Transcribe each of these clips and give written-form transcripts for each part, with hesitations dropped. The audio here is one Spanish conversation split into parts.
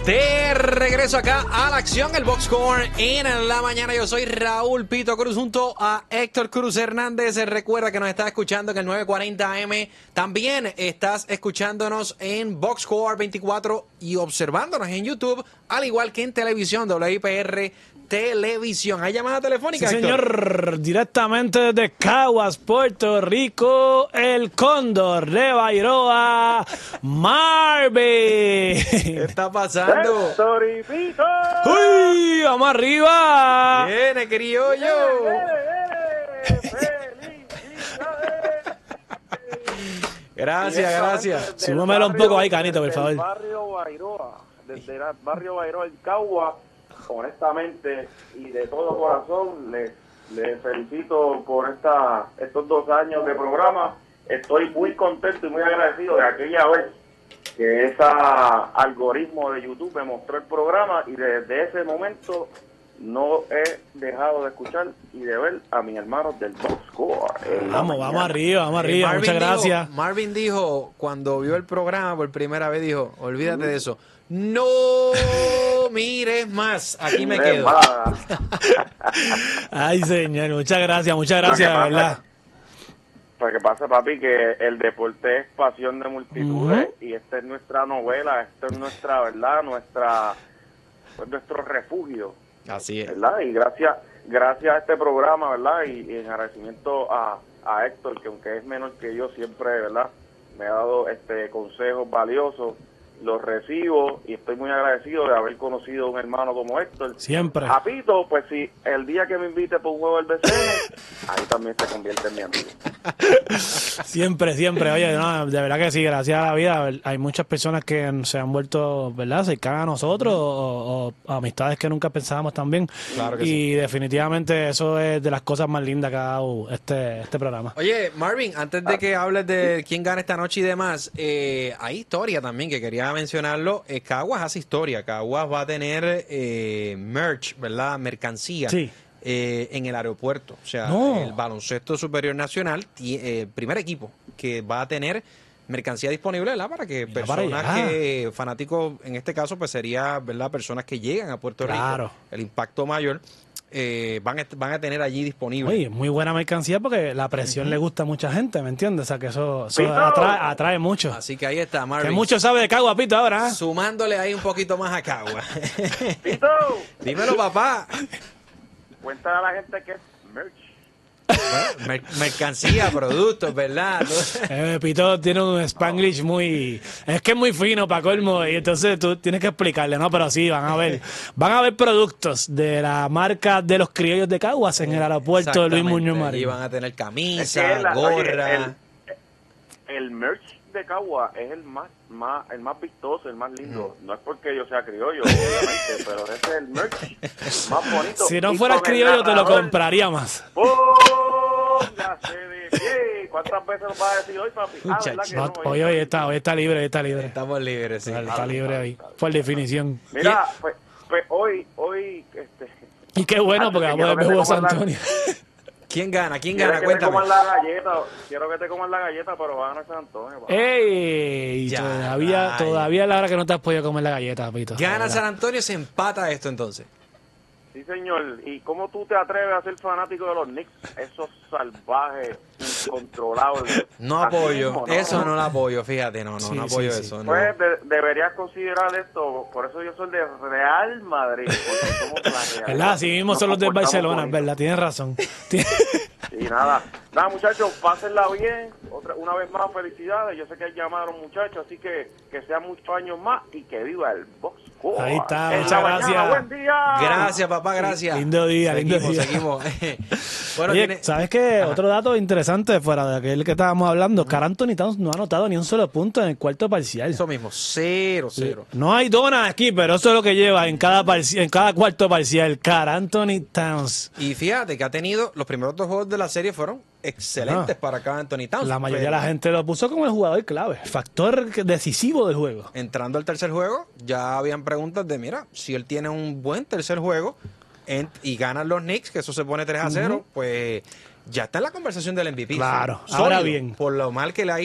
De regreso acá a la acción, el Box Score en la mañana. Yo soy Raúl Pito Cruz junto a Héctor Cruz Hernández. Recuerda que nos estás escuchando en el 940 AM. También estás escuchándonos en Box Score 24 y observándonos en YouTube, al igual que en televisión, WIPR Televisión. ¿Hay llamada telefónica, sí, Héctor? señor, directamente desde Caguas, Puerto Rico, el Cóndor de Bairoa, Marvin. ¿Qué está pasando? ¡Toripito! ¡Uy! ¡Vamos arriba! Viene, criollo. Gracias, gracias. Súbamelo un poco ahí, Canito, por favor. Desde el barrio Bairoa, desde el barrio Bairoa, en Cagua, honestamente y de todo corazón, le felicito por estos 2 años de programa. Estoy muy contento y muy agradecido de aquella vez que ese algoritmo de YouTube me mostró el programa, y desde ese momento no he dejado de escuchar y de ver a mis hermanos del Box Score. Vamos arriba, Marvin muchas gracias. Marvin dijo, cuando vio el programa por primera vez, dijo, olvídate de eso. No mires más, aquí me quedo. Ay, señor, muchas gracias, de verdad. Pues que pasa, papi, que el deporte es pasión de multitudes, y esta es nuestra novela, esto es nuestra verdad, nuestro refugio. Así es. ¿Verdad? Y gracias a este programa, ¿verdad? Y en agradecimiento a Héctor, que aunque es menor que yo, siempre, ¿verdad?, me ha dado consejos valiosos. Los recibo y estoy muy agradecido de haber conocido a un hermano como Héctor. Siempre. Apito, pues si el día que me invite por un juego del BCN, ahí también se convierte en mi amigo. Siempre. Oye, no, de verdad que sí, gracias a la vida. Hay muchas personas que se han vuelto, ¿verdad?, cercanas a nosotros, o amistades que nunca pensábamos también. Claro que y sí. definitivamente eso es de las cosas más lindas que ha dado este programa. Oye, Marvin, antes de que hables de quién gana esta noche y demás, hay historia también que quería mencionarlo. Caguas hace historia. Caguas va a tener merch, ¿verdad? Mercancía. Sí. En el aeropuerto. O sea, el Baloncesto Superior Nacional, el primer equipo que va a tener mercancía disponible, ¿verdad? Para que personas fanáticos, en este caso, pues sería, ¿verdad?, personas que llegan a Puerto Rico, el impacto mayor, van a tener allí disponible. Oye, muy buena mercancía porque la presión le gusta a mucha gente, ¿me entiendes? O sea, que eso atrae mucho. Así que ahí está, Marvin. Que mucho sabe de Cagua, Pito, ahora. Sumándole ahí un poquito más a Cagua. ¡Pito! Dímelo, papá. Cuéntale a la gente que es merch. Mercancía, productos, ¿verdad? Pito tiene un Spanglish es que es muy fino para colmo, y entonces tú tienes que explicarle, ¿no? Pero sí, van a ver productos de la marca de los criollos de Caguas en el aeropuerto Luis Muñoz Marín. Y van a tener camisa, gorra. El merch de Cagua es el más vistoso, el más lindo. No es porque yo sea criollo, obviamente, pero ese es el merch más bonito. Si no fueras criollo, te lo compraría más. Ya sé de pie. ¿Cuántas veces lo vas a decir hoy, papi? ¿Verdad que no? Hoy está libre. Estamos libres, sí. Está libre hoy, por definición. Mira, pues hoy y qué bueno, porque vamos a ver Juego San Antonio. ¿Quién gana? Cuéntame. Quiero que te coman la galleta, pero va a ganar San Antonio. ¡Ey! Todavía es la hora que no te has podido comer la galleta, Pito. Gana San Antonio, se empata esto entonces. Sí, señor. ¿Y cómo tú te atreves a ser fanático de los Knicks? Esos salvajes, incontrolables. No apoyo. Eso no lo apoyo, fíjate. No apoyo eso. No. Pues deberías considerar esto. Por eso yo soy de Real Madrid. Porque somos la Real. ¿Verdad? Así mismo son los de Barcelona, bonito. ¿Verdad? Tienes razón. Y nada, muchachos, pásenla bien. Una vez más, felicidades. Yo sé que llamaron muchachos, así que sean muchos años más y que viva el Box Score. Ahí está, muchas gracias. Buen día. Gracias, papá, gracias. Lindo día. Seguimos. Bueno, oye, ¿sabes qué? Otro dato interesante fuera de aquel que estábamos hablando. Karl Anthony Towns no ha anotado ni un solo punto en el cuarto parcial. Eso mismo, 0-0. Sí. No hay donas aquí, pero eso es lo que lleva en cada cuarto parcial. Karl Anthony Towns. Y fíjate que ha tenido los primeros 2 juegos de la serie fueron excelentes para Karl Anthony Towns. La mayoría de la gente lo puso como el jugador clave, el factor decisivo del juego. Entrando al tercer juego, ya habían preguntas de, mira, si él tiene un buen tercer juego y ganan los Knicks, que eso se pone 3-0, pues ya está en la conversación del MVP. Claro, sólido, ahora bien. Por lo mal que le ha ido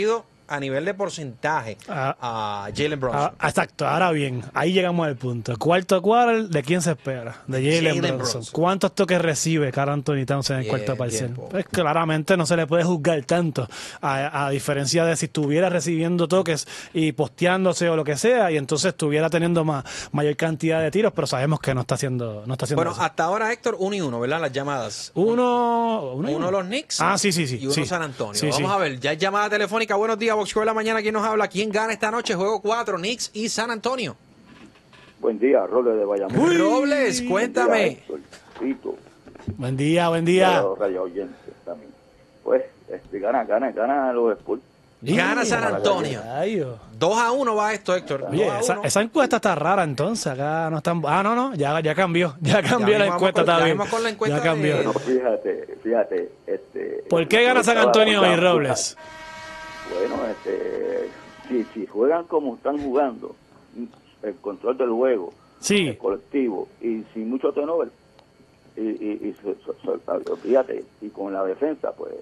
de porcentaje a Jalen Brunson. Exacto, ahora bien, ahí llegamos al punto. Cuarto quarter, ¿de quién se espera? De Jalen Brunson. ¿Cuántos toques recibe Karl Anthony Towns en el cuarto parcial? Pues claramente no se le puede juzgar tanto, a diferencia de si estuviera recibiendo toques y posteándose o lo que sea, y entonces estuviera teniendo mayor cantidad de tiros, pero sabemos que no está haciendo Bueno, eso. hasta ahora, Héctor, 1 y 1, ¿verdad? Las llamadas. Uno los Knicks. Sí. Y uno San Antonio. Sí, Vamos a ver, ya hay llamada telefónica. Buenos días, Boxeo de la mañana. ¿Quién nos habla? ¿Quién gana esta noche? Juego 4, Knicks y San Antonio. Buen día, Robles de Bayamón. Robles, cuéntame. Buen día. Radio oyentes también. Pues, gana los Spurs. Gana San Antonio. 2-1 va esto, Héctor. Oye, esa encuesta está rara entonces. Acá no están. No, ya cambió. Ya cambió la encuesta, está bien. Con la encuesta ya cambió. Bueno, fíjate. ¿Por qué gana San Antonio y Robles? Bueno, si juegan como están jugando, el control del juego, sí, el colectivo, y sin mucho turnover, y fíjate, y con la defensa, pues,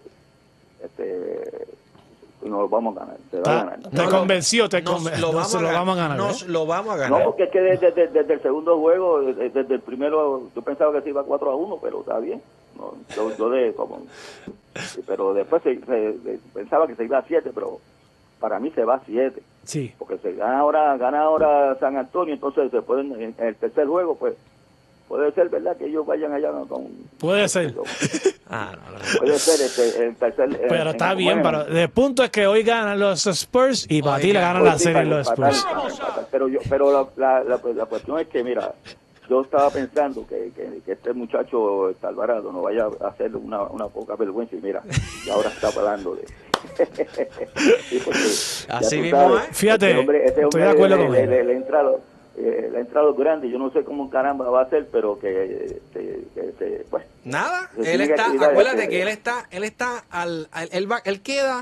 nos lo vamos a ganar. Se va a ganar. Te convenció, Nos lo vamos a ganar. No, porque es que desde el segundo juego, desde el primero, yo pensaba que se iba 4-1, pero está bien. No, pero después pensaba que se iba a 7, pero para mí se va a 7. Sí. Porque se gana ahora San Antonio, entonces se pueden, en el tercer juego, pues, puede ser, ¿verdad?, que ellos vayan allá con... Puede ser. Puede ser el tercer... Pero está bien, pero el punto es que hoy ganan los Spurs y para ti le ganan la serie los Spurs. Pero la cuestión es que, mira, yo estaba pensando que este muchacho Alvarado no vaya a hacer una poca vergüenza, y mira, y ahora está hablando de... Sí, así mismo, fíjate, este hombre, estoy de acuerdo con él. Le ha entrado grande, yo no sé cómo caramba va a ser, pero pues nada, él está, acuérdate que él queda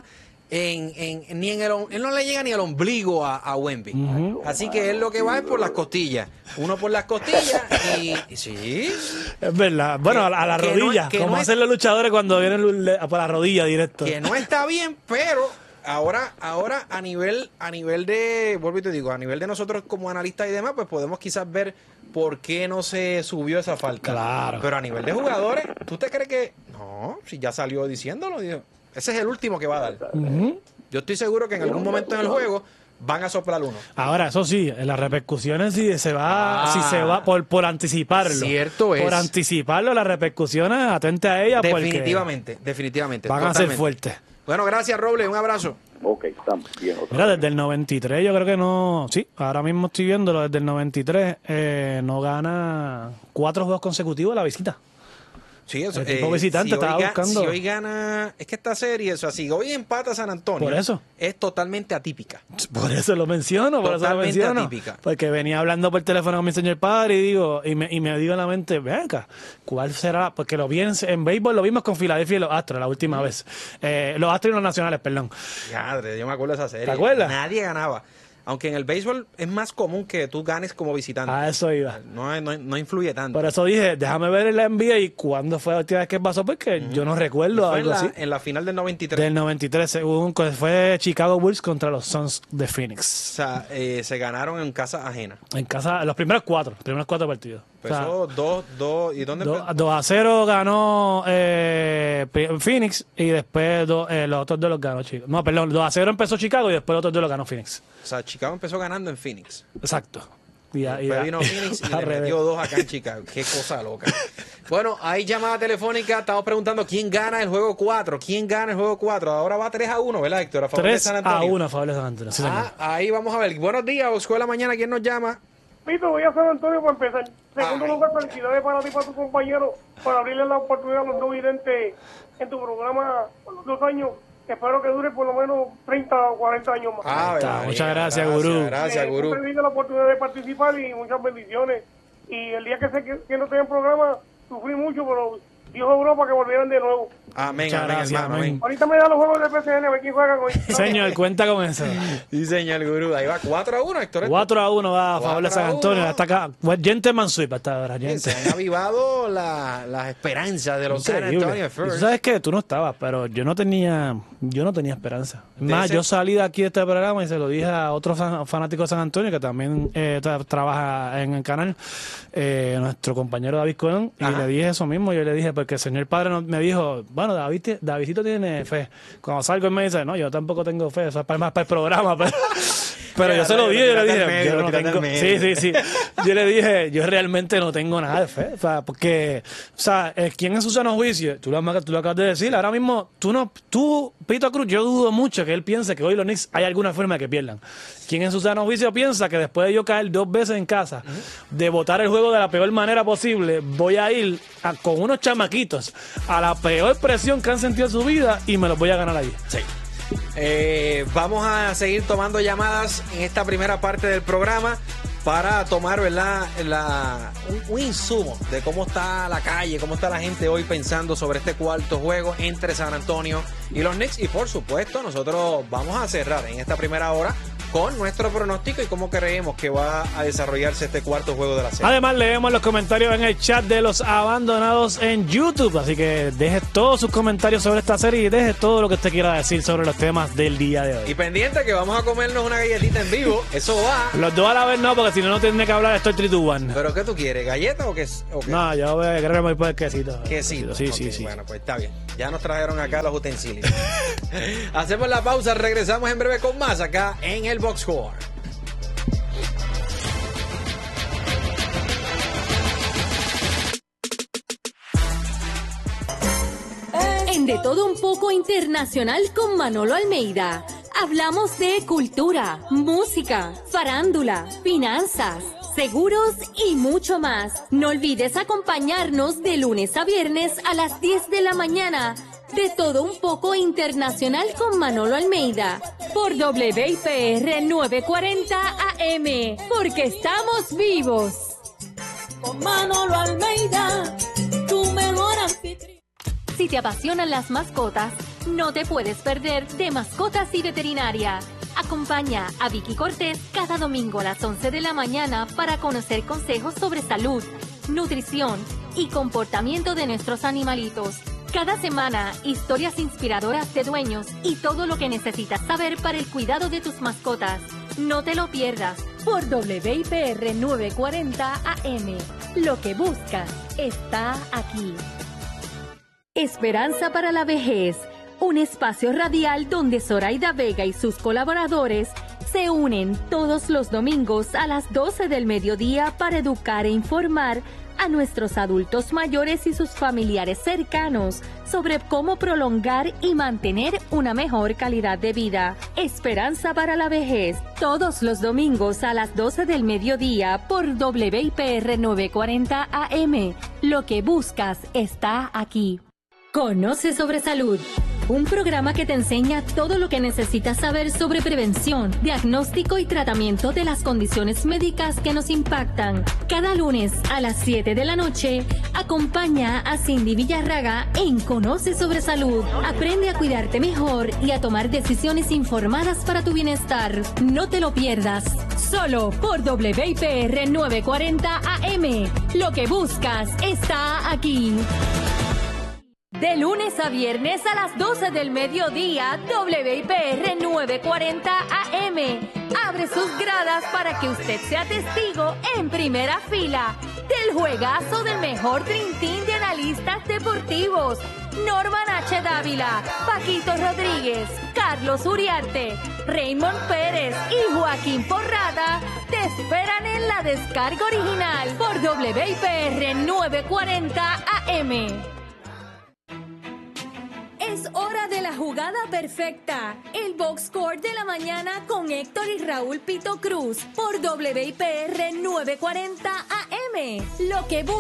él no le llega ni al ombligo a Wemby. Así que él lo que va es por las costillas. Uno por las costillas y sí. Es verdad. Bueno, a la rodilla, como hacen los luchadores cuando vienen por la rodilla directo. Que no está bien, pero ahora a nivel de, vuelvo y te digo, a nivel de nosotros como analistas y demás, pues podemos quizás ver por qué no se subió esa falta. Claro. Pero a nivel de jugadores, ¿tú te crees que no? Si ya salió diciéndolo, digo, ese es el último que va a dar. Yo estoy seguro que en algún momento en el juego van a soplar uno. Ahora, eso sí, en las repercusiones si se va por anticiparlo. Cierto es. Por anticiparlo, las repercusiones, atente a ellas. Definitivamente. Van a ser fuertes. Bueno, gracias, Robles, un abrazo. Ok, estamos bien. Mira, desde el 93 yo creo que no... Sí, ahora mismo estoy viéndolo, desde el 93 no gana 4 juegos consecutivos a la visita. Sí, eso, el tipo visitante estaba buscando... Si hoy gana... Es que esta serie, o sea, si hoy empata San Antonio... Por eso. Es totalmente atípica. Por eso lo menciono, Totalmente atípica. Porque venía hablando por teléfono con mi señor padre y me digo en la mente, venga, ¿cuál será? Porque lo vi en béisbol, lo vimos con Filadelfia y los Astros la última vez. Los Astros y los Nacionales, perdón. Madre, yo me acuerdo de esa serie. ¿Te acuerdas? Nadie ganaba. Aunque en el béisbol es más común que tú ganes como visitante. A eso iba. No influye tanto. Por eso dije, déjame ver en la NBA y cuándo fue la última vez que pasó, porque yo no recuerdo algo así. En la final del 93. Del 93, fue Chicago Bulls contra los Suns de Phoenix. O sea, se ganaron en casa ajena. En casa, los primeros cuatro partidos. Empezó 2, ¿y dónde empezó? 2-0 ganó Phoenix y después los otros dos los ganó Chicago. No, perdón, 2-0 empezó Chicago y después los otros dos los ganó Phoenix. O sea, Chicago empezó ganando en Phoenix. Exacto. Después vino Phoenix y le metió 2 acá en Chicago. Qué cosa loca. Bueno, hay llamada telefónica. Estamos preguntando quién gana el juego 4. ¿Quién gana el juego 4? Ahora va 3-1, ¿verdad, Héctor? A favor de San Antonio. 3-1 a favor de San Antonio. Sí, ahí vamos a ver. Buenos días, Escuela Mañana. ¿Quién nos llama? Pito, voy a San Antonio para empezar. Segundo lugar, felicidades para ti y para tu compañero por abrirle la oportunidad a los no videntes en tu programa por los 2 años. Espero que dure por lo menos 30 o 40 años más. Muchas gracias, Gurú. Gracias, Gurú. He tenido la oportunidad de participar y muchas bendiciones. Y el día que no tenía programa, sufrí mucho, pero Dios obró para que volvieran de nuevo. Amén, Muchas amén, gracias, hermano, amén. amén. Ahorita me da los juegos del PCN, a ver quién juega con Señor, cuenta con eso. Sí, señor Gurú. Ahí va 4-1, Héctor. 4-1 va a favor de San 4-1. Antonio. Hasta acá. Gentleman sweep hasta ahora. Se han avivado las esperanzas de los San Antonio Tú Spurs. sabes que tú no estabas, pero yo no tenía esperanza. Es más, ese- yo salí de aquí de este programa y se lo dije a otro fanático de San Antonio que también trabaja en el canal, nuestro compañero David Colón, y Ajá. le dije eso mismo. Yo le dije, porque el señor padre me dijo, bueno, Davidito tiene fe. Cuando salgo él me dice, no, yo tampoco tengo fe, eso es más para el programa, pero yo se lo dije, yo le dije, yo no tengo, sí, yo le dije, yo realmente no tengo nada de fe, o sea, porque, o sea, ¿quién en su sano juicio? Tú lo acabas de decir, ahora mismo, tú, Pito Cruz, yo dudo mucho que él piense que hoy los Knicks hay alguna forma de que pierdan. ¿Quién en su sano juicio piensa que después de yo caer 2 veces en casa, de botar el juego de la peor manera posible, voy a ir con unos chamaquitos a la peor presión que han sentido en su vida y me los voy a ganar allí? Sí. Vamos a seguir tomando llamadas en esta primera parte del programa para tomar, ¿verdad? Un insumo de cómo está la calle, cómo está la gente hoy pensando sobre este cuarto juego entre San Antonio y los Knicks. Y por supuesto, nosotros vamos a cerrar en esta primera hora con nuestro pronóstico y cómo creemos que va a desarrollarse este cuarto juego de la serie. Además, leemos los comentarios en el chat de los abandonados en YouTube. Así que deje todos sus comentarios sobre esta serie y deje todo lo que usted quiera decir sobre los temas del día de hoy. Y pendiente que vamos a comernos una galletita en vivo. Eso va. Los dos a la vez no, porque si no, no tiene que hablar. Estoy 3-2-1. ¿Pero qué tú quieres? ¿Galleta o qué? No, yo creo que me voy por el quesito. Quesito. Sí, Ok, sí. Bueno, pues está bien. Ya nos trajeron acá los utensilios. Hacemos la pausa, regresamos en breve con más acá en el Box Score. En De Todo Un Poco Internacional con Manolo Almeida. Hablamos de cultura, música, farándula, finanzas, seguros y mucho más. No olvides acompañarnos de lunes a viernes a las 10 de la mañana. De Todo Un Poco Internacional con Manolo Almeida. Por WIPR 940 AM. Porque estamos vivos. Con Manolo Almeida, tu mejor anfitrión. Si te apasionan las mascotas, no te puedes perder de Mascotas y Veterinaria. Acompaña a Vicky Cortés cada domingo a las 11 de la mañana para conocer consejos sobre salud, nutrición y comportamiento de nuestros animalitos. Cada semana, historias inspiradoras de dueños y todo lo que necesitas saber para el cuidado de tus mascotas. No te lo pierdas por WIPR 940 AM. Lo que buscas está aquí. Esperanza para la Vejez, un espacio radial donde Zoraida Vega y sus colaboradores se unen todos los domingos a las 12 del mediodía para educar e informar a nuestros adultos mayores y sus familiares cercanos sobre cómo prolongar y mantener una mejor calidad de vida. Esperanza para la Vejez, todos los domingos a las 12 del mediodía por WIPR 940 AM. Lo que buscas está aquí. Conoce sobre salud, un programa que te enseña todo lo que necesitas saber sobre prevención, diagnóstico y tratamiento de las condiciones médicas que nos impactan. Cada lunes a las 7 de la noche, acompaña a Cindy Villarraga en Conoce sobre Salud. Aprende a cuidarte mejor y a tomar decisiones informadas para tu bienestar. No te lo pierdas, solo por WIPR 940 AM. Lo que buscas está aquí. De lunes a viernes a las 12 del mediodía, WIPR 940 AM. Abre sus gradas para que usted sea testigo en primera fila del juegazo del mejor Dream Team de analistas deportivos. Norman H. Dávila, Paquito Rodríguez, Carlos Uriarte, Raymond Pérez y Joaquín Porrada te esperan en la descarga original por WIPR 940 AM. Es hora de la jugada perfecta. El Box Score de la mañana con Héctor y Raúl Pito Cruz por WIPR 940 AM. Lo que